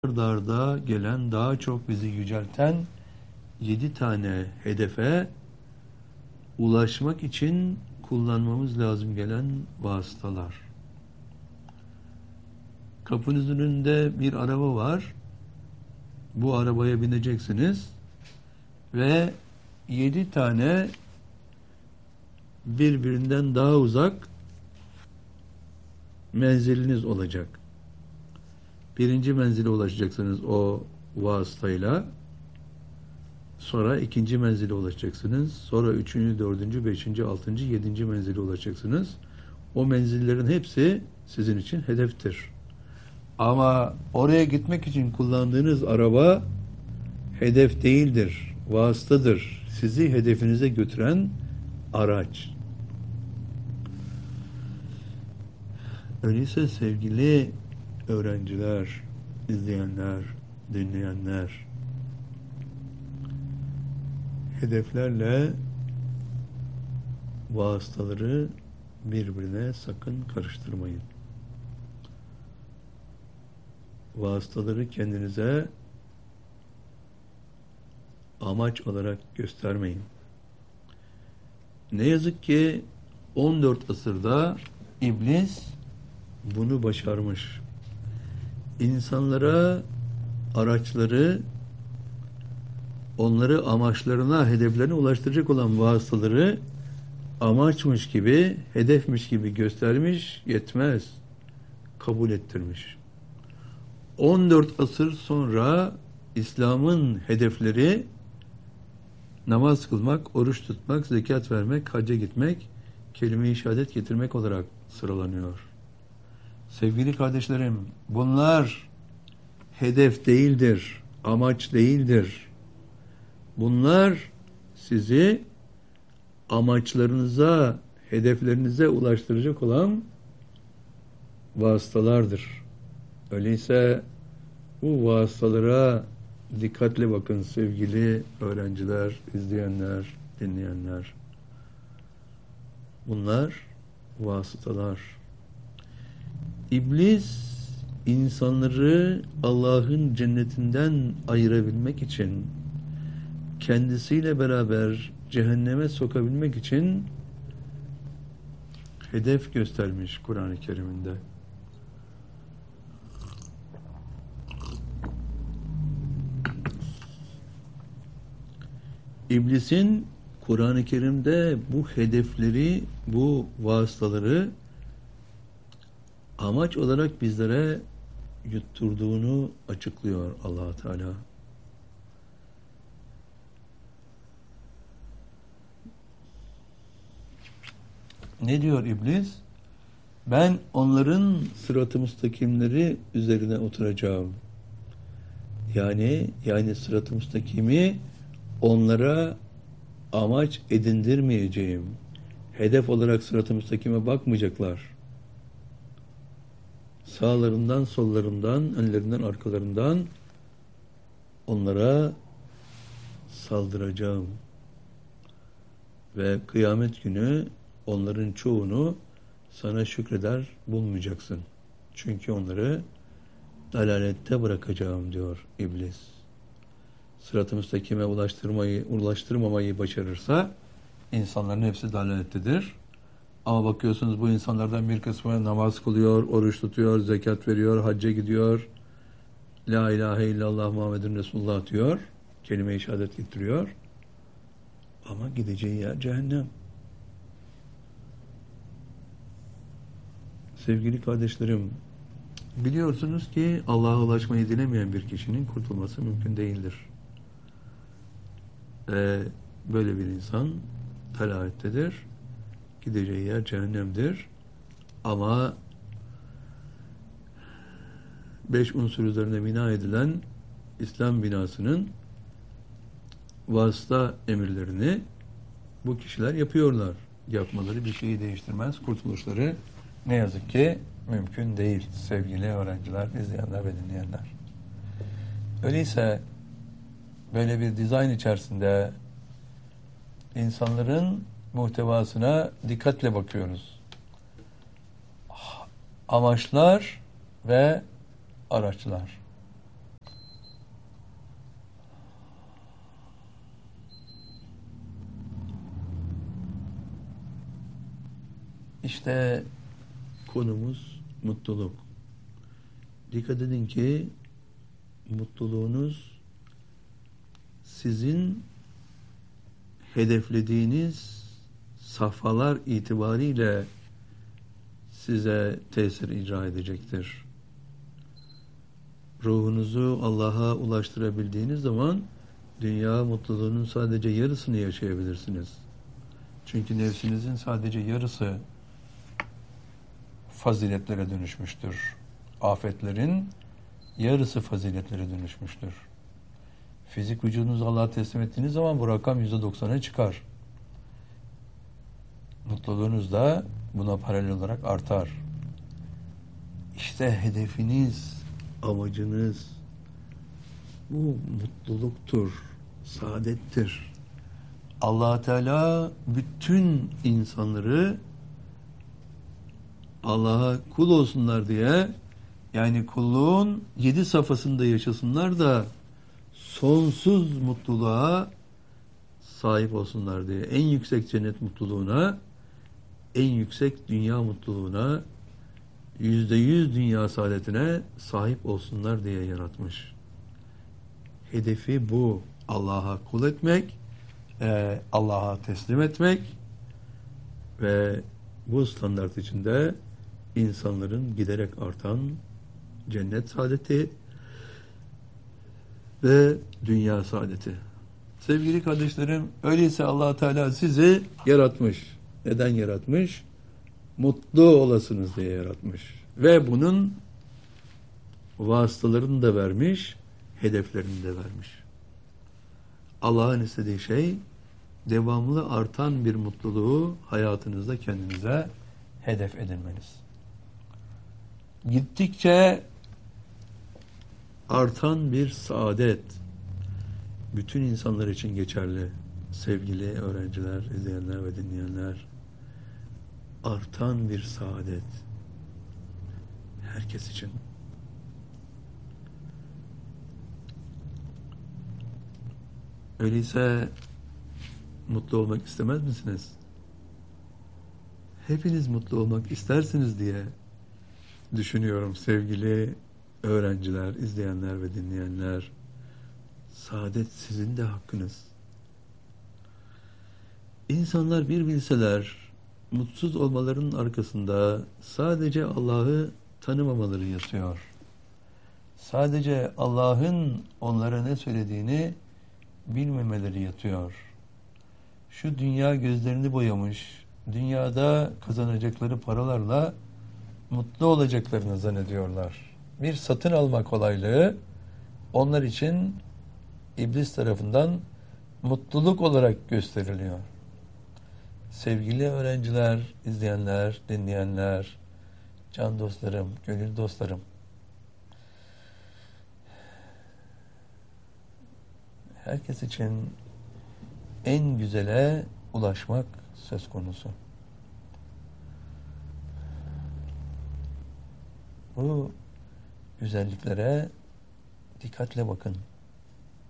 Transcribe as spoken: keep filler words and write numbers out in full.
Darda gelen daha çok bizi yücelten yedi tane hedefe ulaşmak için kullanmamız lazım gelen vasıtalar. Kapınızın önünde bir araba var. Bu arabaya bineceksiniz ve yedi tane birbirinden daha uzak menziliniz olacak. Birinci menzile ulaşacaksınız o vasıtayla. Sonra ikinci menzile ulaşacaksınız. Sonra üçüncü, dördüncü, beşinci, altıncı, yedinci menzile ulaşacaksınız. O menzillerin hepsi sizin için hedeftir. Ama oraya gitmek için kullandığınız araba hedef değildir, vasıtadır. Sizi hedefinize götüren araç. Öyleyse sevgili öğrenciler, izleyenler, dinleyenler, hedeflerle vasıtaları birbirine sakın karıştırmayın. Vasıtaları kendinize amaç olarak göstermeyin. Ne yazık ki on dört asırda iblis bunu başarmış. İnsanlara araçları, onları amaçlarına, hedeflerine ulaştıracak olan vasıtaları amaçmış gibi, hedefmiş gibi göstermiş, yetmez. Kabul ettirmiş. on dört asır sonra İslam'ın hedefleri namaz kılmak, oruç tutmak, zekat vermek, hacca gitmek, kelime-i şehadet getirmek olarak sıralanıyor. Sevgili kardeşlerim, bunlar hedef değildir, amaç değildir. Bunlar sizi amaçlarınıza, hedeflerinize ulaştıracak olan vasıtalardır. Öyleyse bu vasıtalara dikkatle bakın sevgili öğrenciler, izleyenler, dinleyenler. Bunlar vasıtalar. İblis insanları Allah'ın cennetinden ayırabilmek için, kendisiyle beraber cehenneme sokabilmek için hedef göstermiş Kur'an-ı Kerim'inde. İblisin Kur'an-ı Kerim'de bu hedefleri, bu vasıtaları amaç olarak bizlere yutturduğunu açıklıyor Allah Teala. Ne diyor iblis? Ben onların sırat-ı müstakimleri üzerine oturacağım. Yani yani sırat-ı müstakimi onlara amaç edindirmeyeceğim. Hedef olarak sırat-ı müstakime bakmayacaklar. Sağlarından, sollarından, önlerinden, arkalarından onlara saldıracağım. Ve kıyamet günü onların çoğunu sana şükreder bulmayacaksın. Çünkü onları dalalette bırakacağım diyor iblis. Sırat-ı müstakime ulaştırmayı, ulaştırmamayı başarırsa insanların hepsi dalalettedir. Ama bakıyorsunuz bu insanlardan bir kısmı namaz kılıyor, oruç tutuyor, zekat veriyor, hacca gidiyor. La ilahe illallah Muhammedun Resulullah diyor. Kelime-i şehadet getiriyor. Ama gideceği yer cehennem. Sevgili kardeşlerim, biliyorsunuz ki Allah'a ulaşmayı dilemeyen bir kişinin kurtulması mümkün değildir. Ee, böyle bir insan dalalettedir. Gideceği yer cehennemdir. Ama beş unsur üzerine bina edilen İslam binasının vasıta emirlerini bu kişiler yapıyorlar. Yapmaları bir şeyi değiştirmez. Kurtuluşları ne yazık ki mümkün değil sevgili öğrenciler, izleyenler ve dinleyenler. Öyleyse böyle bir dizayn içerisinde insanların muhtevasına dikkatle bakıyoruz. Amaçlar ve araçlar. İşte konumuz mutluluk. Dikkat edin ki mutluluğunuz sizin hedeflediğiniz safhalar itibariyle size tesir icra edecektir. Ruhunuzu Allah'a ulaştırabildiğiniz zaman dünya mutluluğunun sadece yarısını yaşayabilirsiniz. Çünkü nefsinizin sadece yarısı faziletlere dönüşmüştür. Afetlerin yarısı faziletlere dönüşmüştür. Fizik vücudunuzu Allah'a teslim ettiğiniz zaman bu rakam yüzde doksana çıkar. Mutluluğunuz da buna paralel olarak artar. İşte hedefiniz, amacınız bu mutluluktur, saadettir. Allah Teala bütün insanları Allah'a kul olsunlar diye, yani kulluğun yedi safhasında yaşasınlar da sonsuz mutluluğa sahip olsunlar diye, en yüksek cennet mutluluğuna, en yüksek dünya mutluluğuna, yüzde yüz dünya saadetine sahip olsunlar diye yaratmış. Hedefi bu. Allah'a kul etmek, e, Allah'a teslim etmek ve bu standart içinde insanların giderek artan cennet saadeti ve dünya saadeti. Sevgili kardeşlerim, öyleyse Allah Teala sizi yaratmış. Neden yaratmış? Mutlu olasınız diye yaratmış. Ve bunun vasıtalarını da vermiş, hedeflerini de vermiş. Allah'ın istediği şey, devamlı artan bir mutluluğu hayatınızda kendinize hedef edinmeniz. Gittikçe artan bir saadet, bütün insanlar için geçerli. Sevgili öğrenciler, izleyenler ve dinleyenler, artan bir saadet herkes için. Öyleyse mutlu olmak istemez misiniz? Hepiniz mutlu olmak istersiniz diye düşünüyorum sevgili öğrenciler, izleyenler ve dinleyenler. Saadet sizin de hakkınız. İnsanlar bir bilseler, mutsuz olmalarının arkasında sadece Allah'ı tanımamaları yatıyor. Sadece Allah'ın onlara ne söylediğini bilmemeleri yatıyor. Şu dünya gözlerini boyamış, dünyada kazanacakları paralarla mutlu olacaklarını zannediyorlar. Bir satın alma kolaylığı onlar için iblis tarafından mutluluk olarak gösteriliyor. Sevgili öğrenciler, izleyenler, dinleyenler, can dostlarım, gönül dostlarım, herkes için en güzele ulaşmak söz konusu. Bu güzelliklere dikkatle bakın.